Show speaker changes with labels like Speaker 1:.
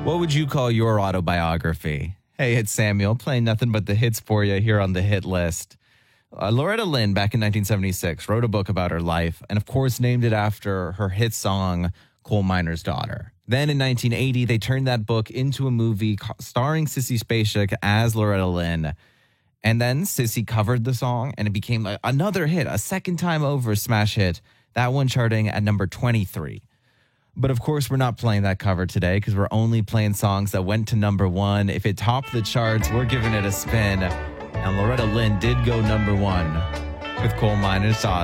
Speaker 1: What would you call your autobiography? Hey, it's Samuel playing nothing but the hits for you here on the hit list. Loretta Lynn, back in 1976, wrote a book about her life and, of course, named it after her hit song, Coal Miner's Daughter. Then in 1980, they turned that book into a movie starring Sissy Spacek as Loretta Lynn. And then Sissy covered the song and it became another hit, a second time over smash hit, that one charting at number 23. But of course, we're not playing that cover today because we're only playing songs that went to number one. If it topped the charts, we're giving it a spin. And Loretta Lynn did go number one with Coal Miner's Daughter.